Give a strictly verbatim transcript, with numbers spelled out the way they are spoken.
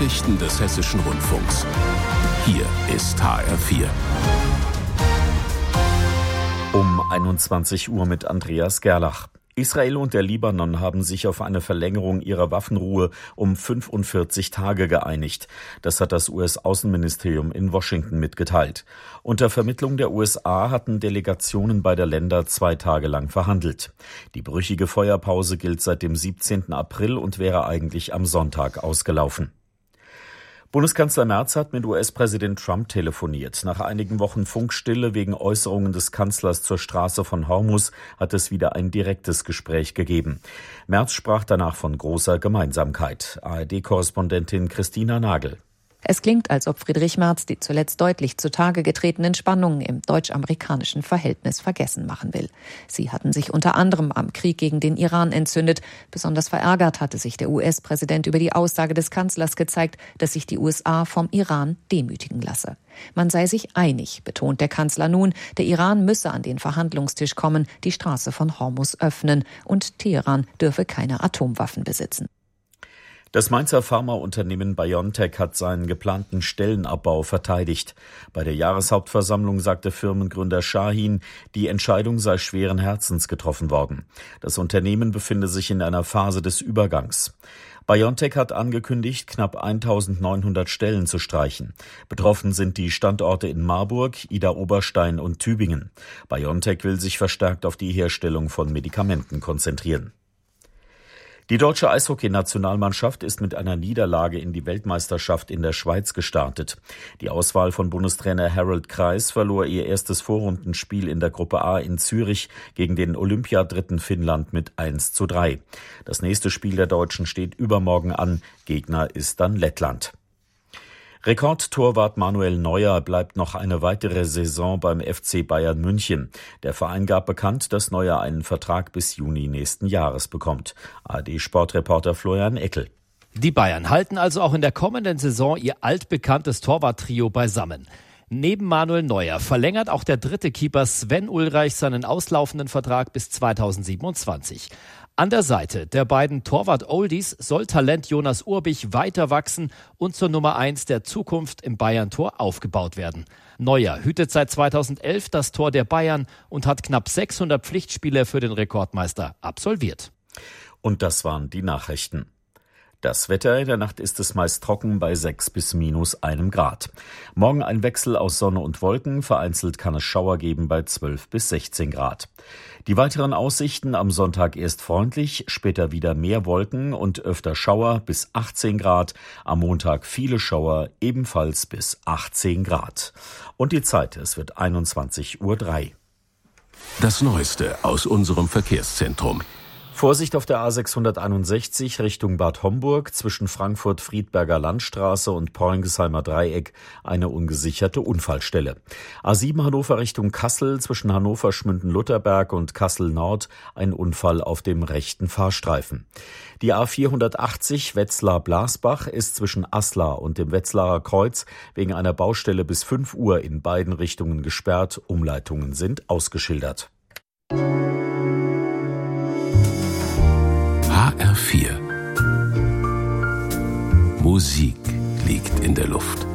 Nachrichten des Hessischen Rundfunks. Hier ist H R vier. Um einundzwanzig Uhr mit Andreas Gerlach. Israel und der Libanon haben sich auf eine Verlängerung ihrer Waffenruhe um fünfundvierzig Tage geeinigt. Das hat das U S-Außenministerium in Washington mitgeteilt. Unter Vermittlung der U S A hatten Delegationen beider Länder zwei Tage lang verhandelt. Die brüchige Feuerpause gilt seit dem siebzehnten April und wäre eigentlich am Sonntag ausgelaufen. Bundeskanzler Merz hat mit U S-Präsident Trump telefoniert. Nach einigen Wochen Funkstille wegen Äußerungen des Kanzlers zur Straße von Hormuz hat es wieder ein direktes Gespräch gegeben. Merz sprach danach von großer Gemeinsamkeit. A R D-Korrespondentin Christina Nagel. Es klingt, als ob Friedrich Merz die zuletzt deutlich zutage getretenen Spannungen im deutsch-amerikanischen Verhältnis vergessen machen will. Sie hatten sich unter anderem am Krieg gegen den Iran entzündet. Besonders verärgert hatte sich der U S-Präsident über die Aussage des Kanzlers gezeigt, dass sich die U S A vom Iran demütigen lasse. Man sei sich einig, betont der Kanzler nun, der Iran müsse an den Verhandlungstisch kommen, die Straße von Hormuz öffnen und Teheran dürfe keine Atomwaffen besitzen. Das Mainzer Pharmaunternehmen BioNTech hat seinen geplanten Stellenabbau verteidigt. Bei der Jahreshauptversammlung sagte Firmengründer Shahin, die Entscheidung sei schweren Herzens getroffen worden. Das Unternehmen befinde sich in einer Phase des Übergangs. BioNTech hat angekündigt, knapp eintausendneunhundert Stellen zu streichen. Betroffen sind die Standorte in Marburg, Idar-Oberstein und Tübingen. BioNTech will sich verstärkt auf die Herstellung von Medikamenten konzentrieren. Die deutsche Eishockey-Nationalmannschaft ist mit einer Niederlage in die Weltmeisterschaft in der Schweiz gestartet. Die Auswahl von Bundestrainer Harold Kreis verlor ihr erstes Vorrundenspiel in der Gruppe A in Zürich gegen den Olympiadritten Finnland mit eins zu drei. Das nächste Spiel der Deutschen steht übermorgen an. Gegner ist dann Lettland. Rekordtorwart Manuel Neuer bleibt noch eine weitere Saison beim F C Bayern München. Der Verein gab bekannt, dass Neuer einen Vertrag bis Juni nächsten Jahres bekommt. A R D-Sportreporter Florian Eckel. Die Bayern halten also auch in der kommenden Saison ihr altbekanntes Torwarttrio beisammen. Neben Manuel Neuer verlängert auch der dritte Keeper Sven Ulreich seinen auslaufenden Vertrag bis zweitausendsiebenundzwanzig. An der Seite der beiden Torwart-Oldies soll Talent Jonas Urbich weiter wachsen und zur Nummer eins der Zukunft im Bayern-Tor aufgebaut werden. Neuer hütet seit zweitausendelf das Tor der Bayern und hat knapp sechshundert Pflichtspiele für den Rekordmeister absolviert. Und das waren die Nachrichten. Das Wetter: in der Nacht ist es meist trocken bei sechs bis minus einem Grad. Morgen ein Wechsel aus Sonne und Wolken, vereinzelt kann es Schauer geben bei zwölf bis sechzehn Grad. Die weiteren Aussichten: am Sonntag erst freundlich, später wieder mehr Wolken und öfter Schauer bis achtzehn Grad. Am Montag viele Schauer, ebenfalls bis achtzehn Grad. Und die Zeit: es wird einundzwanzig Uhr drei. Das Neueste aus unserem Verkehrszentrum. Vorsicht auf der A sechshunderteinundsechzig Richtung Bad Homburg, zwischen Frankfurt-Friedberger Landstraße und Poringesheimer Dreieck eine ungesicherte Unfallstelle. A sieben Hannover Richtung Kassel, zwischen Hannover-Schmünden-Lutherberg und Kassel-Nord ein Unfall auf dem rechten Fahrstreifen. Die A vierhundertachtzig Wetzlar-Blasbach ist zwischen Aslar und dem Wetzlarer Kreuz wegen einer Baustelle bis fünf Uhr in beiden Richtungen gesperrt. Umleitungen sind ausgeschildert. H R vier. Musik liegt in der Luft.